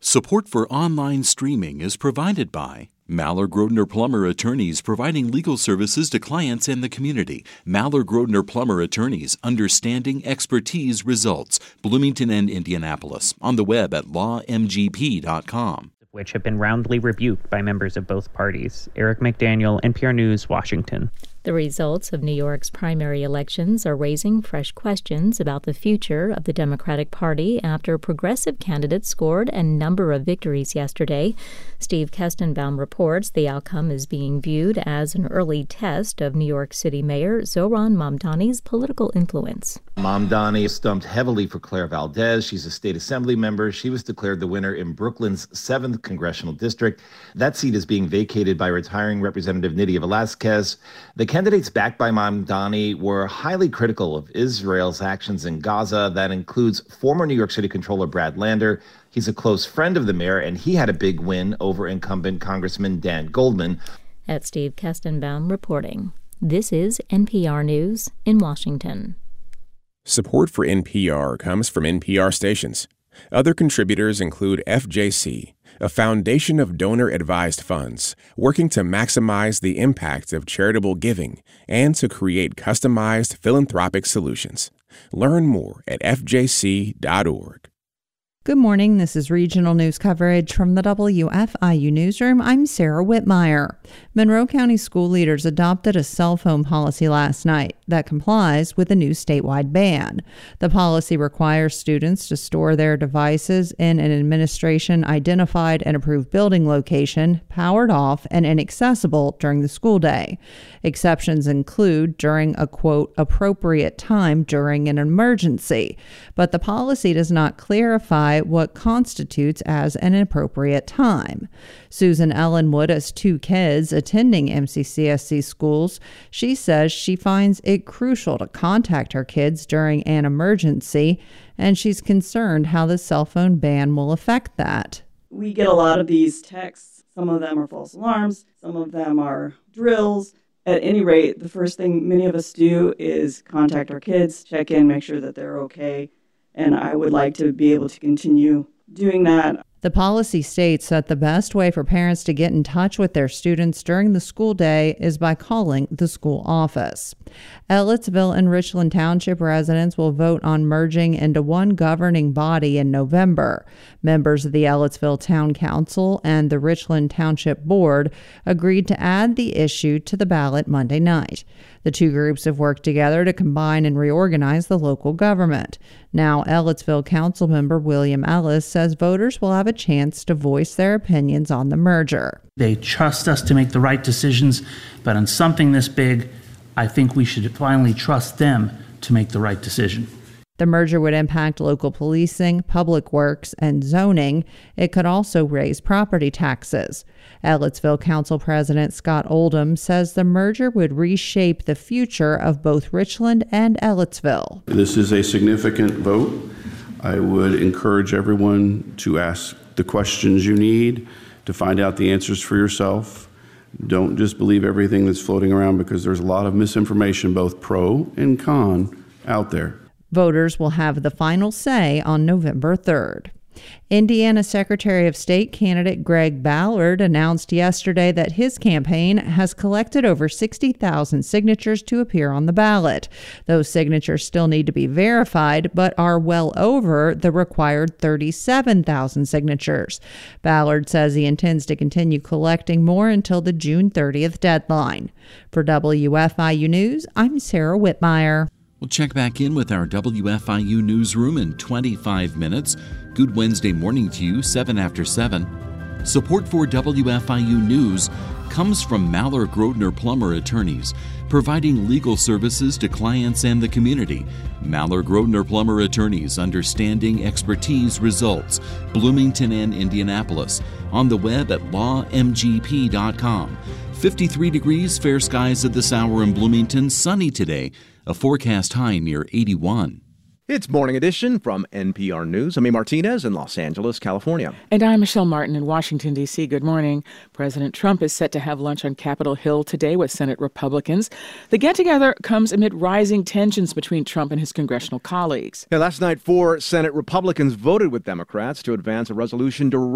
Support for online streaming is provided by Maller-Grodner Plummer Attorneys, providing legal services to clients and the community. Maller-Grodner Plummer Attorneys, understanding expertise results. Bloomington and Indianapolis. On the web at lawmgp.com. Which have been roundly rebuked by members of both parties. Eric McDaniel, NPR News, Washington. The results of New York's primary elections are raising fresh questions about the future of the Democratic Party after progressive candidates scored a number of victories yesterday. Steve Kestenbaum reports the outcome is being viewed as an early test of New York City Mayor Zohran Mamdani's political influence. Mamdani stumped heavily for Claire Valdez. She's a state assembly member. She was declared the winner in Brooklyn's 7th congressional district. That seat is being vacated by retiring Representative Nydia Velázquez. The candidates backed by Mamdani were highly critical of Israel's actions in Gaza. That includes former New York City Controller Brad Lander. He's a close friend of the mayor, and he had a big win over incumbent Congressman Dan Goldman. At Steve Kestenbaum reporting. This is NPR News in Washington. Support for NPR comes from NPR stations. Other contributors include FJC, a foundation of donor-advised funds working to maximize the impact of charitable giving and to create customized philanthropic solutions. Learn more at fjc.org. Good morning. This is regional news coverage from the WFIU newsroom. I'm Sarah Whitmire. Monroe County school leaders adopted a cell phone policy last night that complies with a new statewide ban. The policy requires students to store their devices in an administration-identified and approved building location, powered off and inaccessible during the school day. Exceptions include during a, quote, appropriate time during an emergency. But the policy does not clarify what constitutes as an appropriate time. Susan Ellenwood has 2 kids attending MCCSC schools. She says she finds it crucial to contact her kids during an emergency, and she's concerned how the cell phone ban will affect that. We get a lot of these texts. Some of them are false alarms. Some of them are drills. At any rate, the first thing many of us do is contact our kids, check in, make sure that they're okay. And I would like to be able to continue doing that. The policy states that the best way for parents to get in touch with their students during the school day is by calling the school office. Ellettsville and Richland Township residents will vote on merging into one governing body in November. Members of the Ellettsville Town Council and the Richland Township Board agreed to add the issue to the ballot Monday night. The 2 groups have worked together to combine and reorganize the local government. Now, Ellettsville Councilmember William Ellis says voters will have a chance to voice their opinions on the merger. They trust us to make the right decisions, but on something this big, I think we should finally trust them to make the right decision. The merger would impact local policing, public works, and zoning. It could also raise property taxes. Ellettsville Council President Scott Oldham says the merger would reshape the future of both Richland and Ellettsville. This is a significant vote. I would encourage everyone to ask the questions you need to find out the answers for yourself. Don't just believe everything that's floating around, because there's a lot of misinformation, both pro and con, out there. Voters will have the final say on November 3rd. Indiana Secretary of State candidate Greg Ballard announced yesterday that his campaign has collected over 60,000 signatures to appear on the ballot. Those signatures still need to be verified, but are well over the required 37,000 signatures. Ballard says he intends to continue collecting more until the June 30th deadline. For WFIU News, I'm Sarah Whitmire. We'll check back in with our WFIU newsroom in 25 minutes. Good Wednesday morning to you, 7 after 7. Support for WFIU News comes from Maller-Grodner Plummer Attorneys, providing legal services to clients and the community. Maller-Grodner Plummer Attorneys, understanding expertise results. Bloomington and Indianapolis. On the web at lawmgp.com. 53 degrees, fair skies at this hour in Bloomington, sunny today. A forecast high near 81. It's Morning Edition from NPR News. I'm A. Martinez in Los Angeles, California. And I'm Michelle Martin in Washington, D.C. Good morning. President Trump is set to have lunch on Capitol Hill today with Senate Republicans. The get-together comes amid rising tensions between Trump and his congressional colleagues. Last night, 4 Senate Republicans voted with Democrats to advance a resolution